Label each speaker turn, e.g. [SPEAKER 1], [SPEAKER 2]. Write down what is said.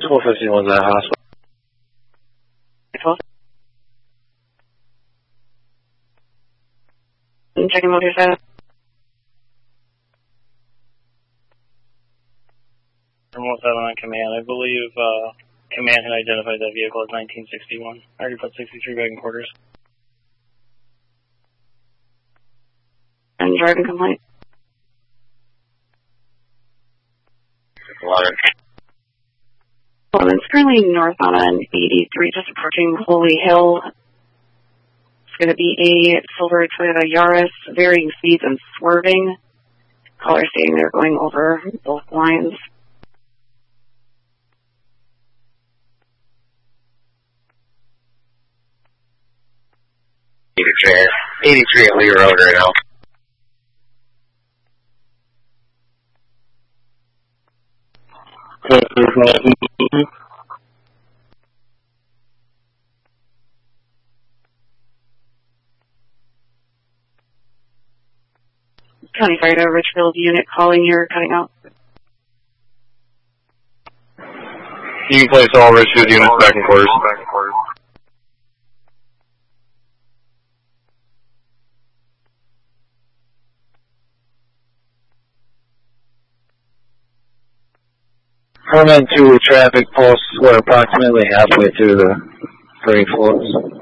[SPEAKER 1] 1251's at hospital.
[SPEAKER 2] 12. I'm checking motor status.
[SPEAKER 3] Remote 7 on command. I believe command had identified that vehicle as 1961. I already put 63 back in quarters.
[SPEAKER 2] And driving complaint.
[SPEAKER 1] 11.
[SPEAKER 2] 11. It's currently northbound on 83, just approaching Holy Hill. It's going to be a silver Toyota Yaris, varying speeds and swerving. Caller stating they're going over both lines.
[SPEAKER 1] Eighty-three. 83 at Lee Road right now.
[SPEAKER 2] County Fire Richfield unit calling, you're cutting out.
[SPEAKER 1] You can place all Richfield units back in quarters. Herman to traffic posts. We're approximately halfway through the 3 floors.